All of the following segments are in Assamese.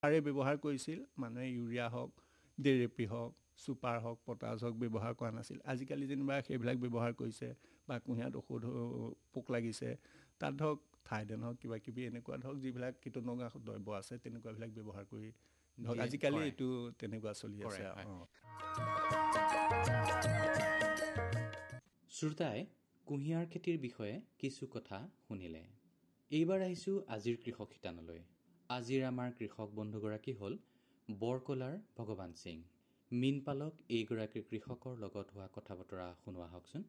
সাৰে ব্যৱহাৰ কৰিছিল মানুহে ইউৰিয়া হওক DAP হওক ছুপাৰ হওক পটাছ হওক ব্যৱহাৰ কৰা নাছিল আজিকালি যেনিবা সেইবিলাক ব্যৱহাৰ কৰিছে বা কুঁহিয়াত ঔষধ পোক লাগিছে তাত ধৰক থাইডেন হওক কিবা কিবি এনেকুৱা ধৰক যিবিলাক কীটনাশক দ্ৰব্য আছে তেনেকুৱাবিলাক ব্যৱহাৰ কৰি ধৰক আজিকালি এইটো তেনেকুৱা চলি আছে শ্ৰোতাই কুঁহিয়াৰ খেতিৰ বিষয়ে কিছু কথা শুনিলে। এইবাৰ আহিছোঁ আজিৰ কৃষক শিতানলৈ। আজিৰ আমাৰ কৃষক বন্ধুগৰাকী হ'ল বৰকলাৰ ভগৱান সিং। মীনপালক এইগৰাকী কৃষকৰ লগত হোৱা কথা বতৰা শুনোৱা হওকচোন।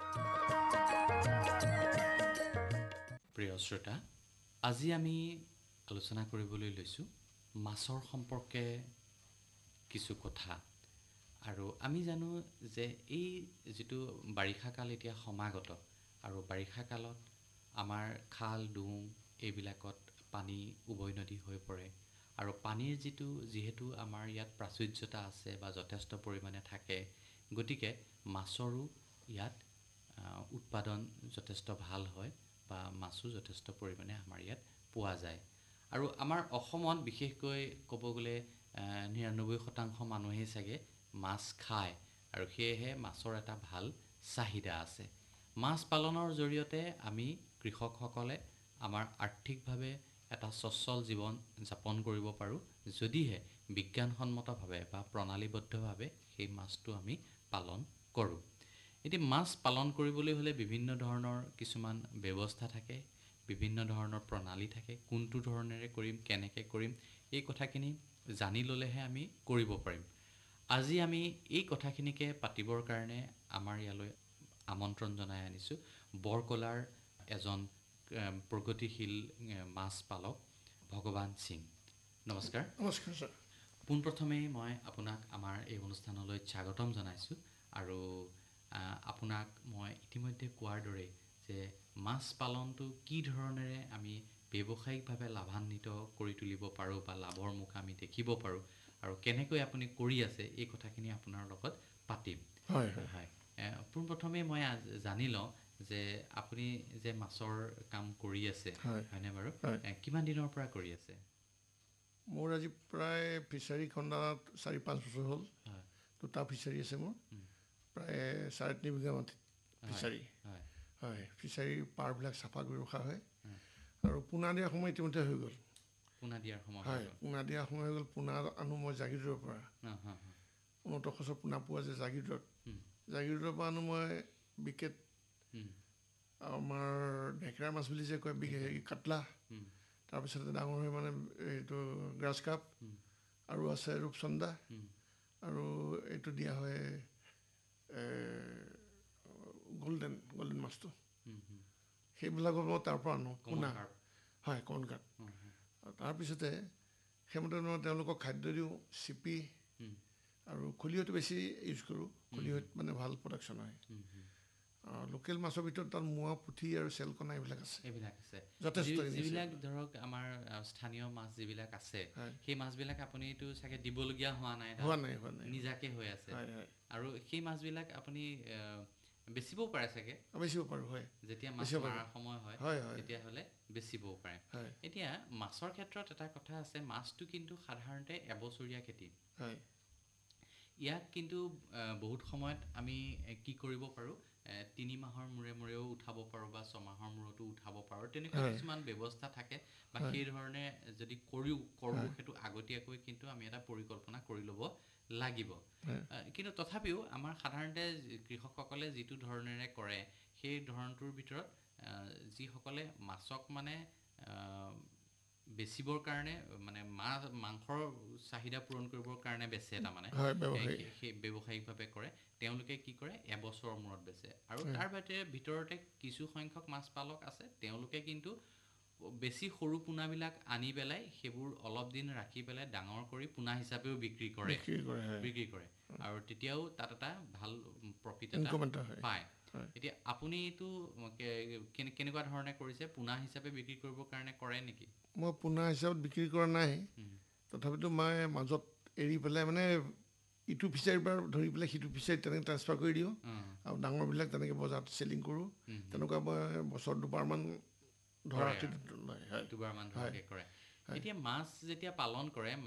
প্ৰিয় শ্ৰোতা, আজি আমি আলোচনা কৰিবলৈ লৈছোঁ মাছৰ সম্পৰ্কে কিছু কথা। আৰু আমি জানো যে এই যিটো বাৰিষা কাল এতিয়া সমাগত আৰু বাৰিষা কালত আমাৰ খাল ডুং এইবিলাকত পানী উভৈনদী হৈ পৰে আৰু পানীৰ যিহেতু আমাৰ ইয়াত প্ৰাচুৰ্যতা আছে বা যথেষ্ট পৰিমাণে থাকে, গতিকে মাছৰো ইয়াত উৎপাদন যথেষ্ট ভাল হয় বা মাছো যথেষ্ট পৰিমাণে আমাৰ ইয়াত পোৱা যায়। আৰু আমাৰ অসমত বিশেষকৈ ক'ব গ'লে ৯৯% মানুহেই চাগে মাছ খায় আৰু সেয়েহে মাছৰ এটা ভাল চাহিদা আছে। মাছ পালনৰ জৰিয়তে আমি কৃষকসকলে আমাৰ আৰ্থিকভাৱে এটা সচ্ছল জীৱন যাপন কৰিব পাৰোঁ যদিহে বিজ্ঞানসন্মতভাৱে বা প্ৰণালীবদ্ধভাৱে সেই মাছটো আমি পালন কৰোঁ। এতিয়া মাছ পালন কৰিবলৈ হ'লে বিভিন্ন ধৰণৰ কিছুমান ব্যৱস্থা থাকে, বিভিন্ন ধৰণৰ প্ৰণালী থাকে। কোনটো ধৰণেৰে কৰিম, কেনেকৈ কৰিম, এই কথাখিনি জানি ল'লেহে আমি কৰিব পাৰিম। আজি আমি এই কথাখিনিকে পাতিবৰ কাৰণে আমাৰ ইয়ালৈ আমন্ত্ৰণ জনাই আনিছোঁ বৰকলাৰ এজন প্ৰগতিশীল মাছ পালক ভগৱান সিং। নমস্কাৰ। নমস্কাৰ ছাৰ। পোনপ্ৰথমেই মই আপোনাক আমাৰ এই অনুষ্ঠানলৈ স্বাগতম জনাইছোঁ আৰু আপোনাক মই ইতিমধ্যে কোৱাৰ দৰেই যে মাছ পালনটো কি ধৰণেৰে আমি ব্যৱসায়িকভাৱে লাভান্বিত কৰি তুলিব পাৰোঁ বা লাভৰ মুখ আমি দেখিব পাৰোঁ আৰু কেনেকৈ আপুনি কৰি আছে এই কথাখিনি আপোনাৰ লগত পাতিম। হয়। পোনপ্ৰথমে মই জানি লওঁ যে আপুনি যে মাছৰ কাম কৰি আছে, হয়নে বাৰু? কিমান দিনৰ পৰা কৰি আছে? মোৰ আজি প্ৰায় ফিচাৰী খন্দাত ৪-৫ বছৰ হ'ল। দুটা ফিচাৰী আছে মোৰ, প্ৰায় ৩.৫ বিঘা মাটিত ফিচাৰী। হয়, ফিচাৰীৰ পাৰবিলাক চাফা কৰি ৰখা হয় আৰু পোনা দিয়াৰ সময় ইতিমধ্যে হৈ গ'ল। পোনা দিয়াৰ সময় হয়, পোনা দিয়াৰ সময় হৈ গ'ল। পোনা আনো মই জাগিৰোডৰ পৰা। উন্নত খচৰ পোনা পোৱা যায় জাগিৰোডত। জাগিৰোডৰ পৰা আনো মই বিকেট আমাৰ ঢেকেৰা মাছ বুলি যে কয় কাটলা, তাৰপিছতে ডাঙৰ হৈ মানে এইটো গ্ৰাছ কাপ আৰু আছে ৰূপচন্দা আৰু এইটো দিয়া হয় গল্ডেন মাছটো। সেইবিলাকৰ মই তাৰ পৰা আনো পোনা। হয়, কমন কাপ। তাৰপিছতে সেইমতে তেওঁলোকক খাদ্য দিওঁ, চিপি আৰু খলিহৈটো বেছি ইউজ কৰোঁ। খলিহৈত মানে ভাল প্ৰডাকশ্যন হয়। লোকেল মাছৰ ভিতৰত তাত মোৱা, পুঠি আৰু চেলকণা এইবিলাক আছে। যথেষ্ট যিবিলাক ধৰক আমাৰ স্থানীয় মাছ যিবিলাক আছে, সেই মাছবিলাক আপুনিতো চাগে দিবলগীয়া হোৱা নাই, নিজাকে হৈ আছে। আৰু সেই মাছবিলাক আপুনি বেচিবও পাৰে চাগে? বেচিব পাৰোঁ, হয়। যেতিয়া মাছ মৰাৰ সময় হয় তেতিয়াহ'লে বেচিবও পাৰে। এতিয়া মাছৰ ক্ষেত্ৰত এটা কথা আছে, মাছটো কিন্তু সাধাৰণতে এবছৰীয়া খেতি। ইয়াক কিন্তু বহুত সময়ত আমি কি কৰিব পাৰোঁ, ৩ মাহৰ মূৰেও উঠাব পাৰোঁ বা 6 মাহৰ মূৰতো উঠাব পাৰোঁ। তেনেকুৱা কিছুমান ব্যৱস্থা থাকে বা সেই ধৰণে যদি কৰোঁ সেইটো আগতীয়াকৈ কিন্তু আমি এটা পৰিকল্পনা কৰি ল'ব লাগিব। কিন্তু তথাপিও আমাৰ সাধাৰণতে কৃষকসকলে যিটো ধৰণেৰে কৰে সেই ধৰণটোৰ ভিতৰত যিসকলে মাছক মানে বেচিবৰ কাৰণে মানে মাংসৰ চাহিদা পূৰণ কৰিবৰ কাৰণে বেচে, তাৰমানে সেই ব্যৱসায়িকভাৱে কৰে, তেওঁলোকে কি কৰে এবছৰৰ মূৰত বেচে। আৰু তাৰ ভিতৰতে কিছু সংখ্যক মাছ পালক আছে, তেওঁলোকে কিন্তু বেছি সৰু পোনাবিলাক আনি পেলাই সেইবোৰ অলপ দিন ৰাখি পেলাই ডাঙৰ কৰি পোনা হিচাপেও বিক্ৰী কৰে আৰু তেতিয়াও তাত এটা ভাল প্ৰফিট এটা পায়। এতিয়া আপুনি এইটো কেনেকুৱা ধৰণে কৰিছে? পোনা হিচাপে বিক্ৰী কৰিবৰ কাৰণে কৰে নেকি? মই পোনা হিচাপত বিক্ৰী কৰা নাই, তথাপিতো মই মাজত এৰি পেলাই মানে ইটো ফিচাৰীৰ পৰা ধৰি পেলাই সিটো ফিচাৰীত তেনেকৈ ট্ৰান্সফাৰ কৰি দিওঁ আৰু ডাঙৰবিলাক তেনেকৈ বজাৰত চেলিং কৰোঁ। তেনেকুৱা মই বছৰত দুবাৰমান কৰে। এতিয়া মাছ যেতিয়া পালন কৰে